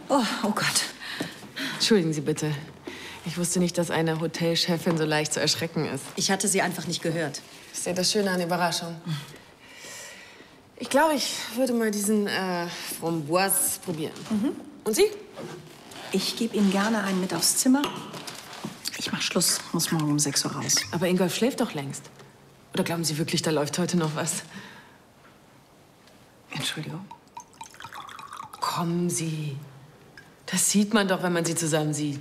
Oh Gott. Entschuldigen Sie bitte. Ich wusste nicht, dass eine Hotelchefin so leicht zu erschrecken ist. Ich hatte sie einfach nicht gehört. Das ist ja das Schöne an der Überraschung. Ich glaube, ich würde mal diesen Framboise probieren. Und Sie? Ich gebe Ihnen gerne einen mit aufs Zimmer. Ich mach Schluss, muss morgen um 6 Uhr raus. Aber Ingolf schläft doch längst. Oder glauben Sie wirklich, da läuft heute noch was? Entschuldigung. Kommen Sie. Das sieht man doch, wenn man sie zusammen sieht.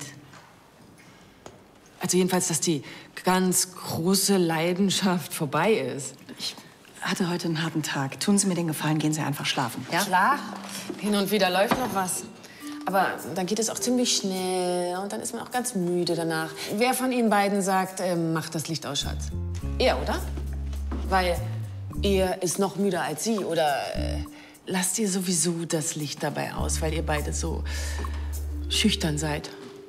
Also jedenfalls, dass die ganz große Leidenschaft vorbei ist. Ich hatte heute einen harten Tag. Tun Sie mir den Gefallen, gehen Sie einfach schlafen. Ja? Klar, hin und wieder läuft noch was. Aber dann geht es auch ziemlich schnell und dann ist man auch ganz müde danach. Wer von Ihnen beiden sagt, macht das Licht aus, Schatz? Er, oder? Weil er ist noch müder als Sie. Oder lasst ihr sowieso das Licht dabei aus, weil ihr beide so schüchtern seid.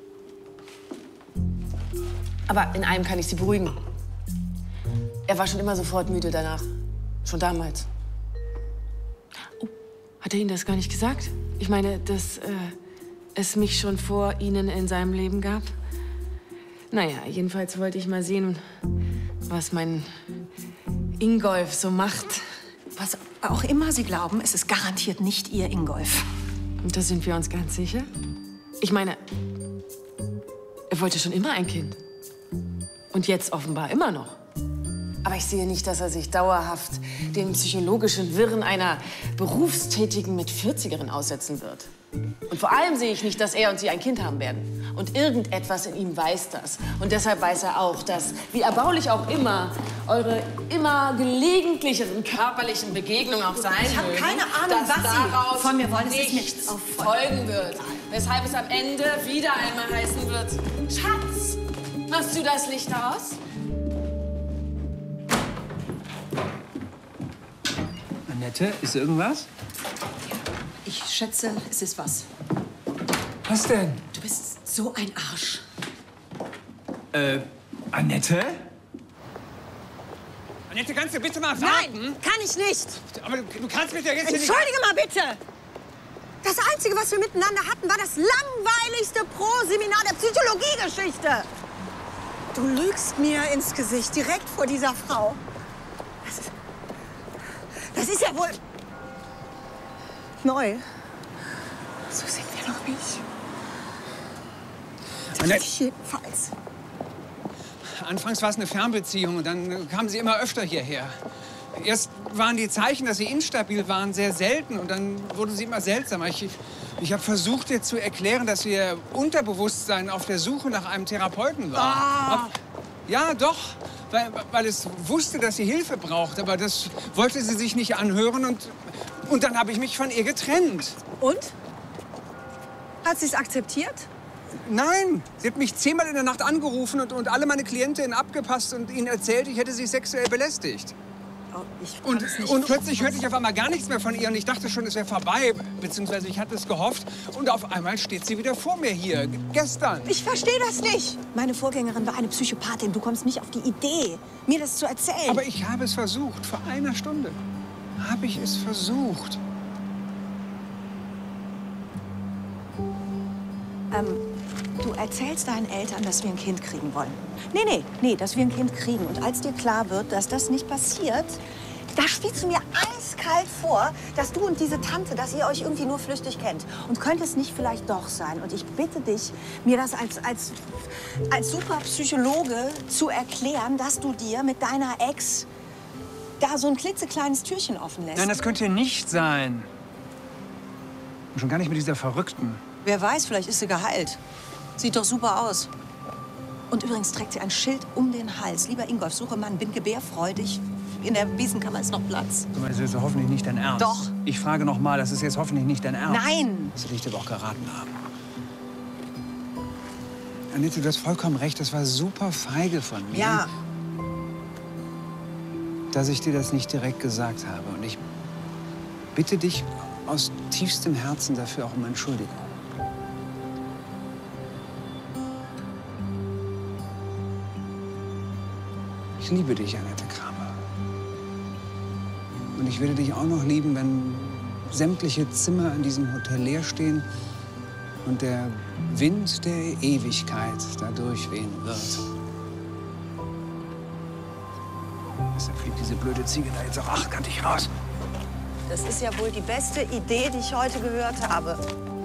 Aber in einem kann ich Sie beruhigen. Er war schon immer sofort müde danach. Schon damals. Oh, hat er Ihnen das gar nicht gesagt? Ich meine, dass es mich schon vor Ihnen in seinem Leben gab? Naja, jedenfalls wollte ich mal sehen, was mein Ingolf so macht. Was auch immer Sie glauben, es ist garantiert nicht Ihr Ingolf. Und da sind wir uns ganz sicher? Ich meine, er wollte schon immer ein Kind. Und jetzt offenbar immer noch. Aber ich sehe nicht, dass er sich dauerhaft den psychologischen Wirren einer berufstätigen Mit-40erin aussetzen wird. Und vor allem sehe ich nicht, dass er und sie ein Kind haben werden. Und irgendetwas in ihm weiß das. Und deshalb weiß er auch, dass, wie erbaulich auch immer, eure immer gelegentlicheren körperlichen Begegnungen auch sein Ich habe mögen, keine Ahnung, dass was daraus Sie von mir wollen. Es ist nichts mir folgen wird. Weshalb es am Ende wieder einmal heißen wird, Schatz, machst du das Licht aus? Annette, ist irgendwas? Ich schätze, es ist was. Was denn? Du bist so ein Arsch. Annette? Annette, kannst du bitte mal warten? Nein, kann ich nicht. Aber du kannst mich ja jetzt hier nicht... Entschuldige mal bitte. Das Einzige, was wir miteinander hatten, war das langweiligste Pro-Seminar der Psychologiegeschichte. Du lügst mir ins Gesicht, direkt vor dieser Frau. Das ist ja wohl neu. So sind wir noch nicht. Annette, Jedenfalls. anfangs war es eine Fernbeziehung und dann kamen sie immer öfter hierher. Erst waren die Zeichen, dass sie instabil waren, sehr selten und dann wurde sie immer seltsamer. Ich habe versucht, ihr zu erklären, dass ihr Unterbewusstsein auf der Suche nach einem Therapeuten war. Ja, doch, weil es wusste, dass sie Hilfe braucht, aber das wollte sie sich nicht anhören und dann habe ich mich von ihr getrennt. Und? Hat sie es akzeptiert? Nein, sie hat mich 10-mal in der Nacht angerufen und alle meine Klientinnen abgepasst und ihnen erzählt, ich hätte sie sexuell belästigt. Oh, ich kann es nicht. Und plötzlich hörte ich auf einmal gar nichts mehr von ihr und ich dachte schon, es wäre vorbei, beziehungsweise ich hatte es gehofft. Und auf einmal steht sie wieder vor mir hier, gestern. Ich verstehe das nicht. Meine Vorgängerin war eine Psychopathin. Du kommst nicht auf die Idee, mir das zu erzählen. Aber ich habe es versucht, vor einer Stunde habe ich es versucht. Du erzählst deinen Eltern, dass wir ein Kind kriegen wollen. Nee, dass wir ein Kind kriegen. Und als dir klar wird, dass das nicht passiert, da spielst du mir eiskalt vor, dass du und diese Tante, dass ihr euch irgendwie nur flüchtig kennt. Und könnte es nicht vielleicht doch sein? Und ich bitte dich, mir das als super Psychologe zu erklären, dass du dir mit deiner Ex da so ein klitzekleines Türchen offen lässt. Nein, das könnte nicht sein. Und schon gar nicht mit dieser Verrückten. Wer weiß, vielleicht ist sie geheilt. Sieht doch super aus. Und übrigens trägt sie ein Schild um den Hals. Lieber Ingolf, suche Mann, bin gebärfreudig. In der Wiesenkammer ist noch Platz. Das ist hoffentlich nicht dein Ernst. Doch. Ich frage noch mal, das ist jetzt hoffentlich nicht dein Ernst. Nein! Das will ich dir aber auch geraten haben. Annette, du hast vollkommen recht, das war super feige von mir. Ja. Dass ich dir das nicht direkt gesagt habe. Und ich bitte dich aus tiefstem Herzen dafür auch um Entschuldigung. Ich liebe dich, Annette Kramer. Und ich werde dich auch noch lieben, wenn sämtliche Zimmer in diesem Hotel leer stehen und der Wind der Ewigkeit da durchwehen wird. Deshalb fliegt diese blöde Ziege da jetzt auch achtkantig raus. Das ist ja wohl die beste Idee, die ich heute gehört habe.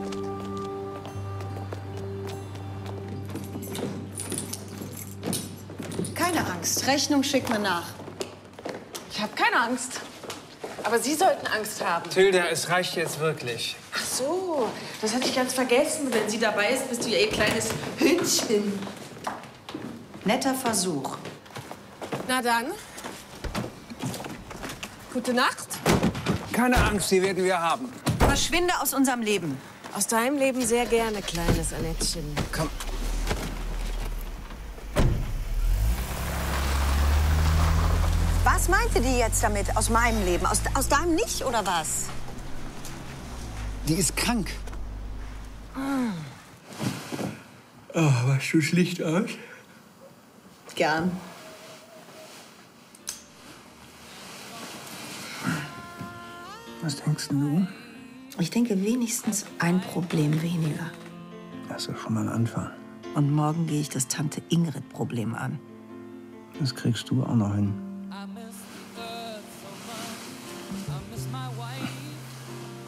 Keine Angst, Rechnung schick mir nach. Ich habe keine Angst. Aber Sie sollten Angst haben. Tilda, es reicht jetzt wirklich. Ach so, das hatte ich ganz vergessen. Wenn sie dabei ist, bist du ja ihr kleines Hündchen. Netter Versuch. Na dann. Gute Nacht. Keine Angst, die werden wir haben. Verschwinde aus unserem Leben. Aus deinem Leben sehr gerne, kleines Annettchen. Komm. Was meinte die jetzt damit, aus meinem Leben? Aus deinem nicht, oder was? Die ist krank. Oh, machst du das Licht aus? Gern. Was denkst du? Ich denke wenigstens ein Problem weniger. Das ist schon mal ein Anfang. Und morgen gehe ich das Tante Ingrid-Problem an. Das kriegst du auch noch hin.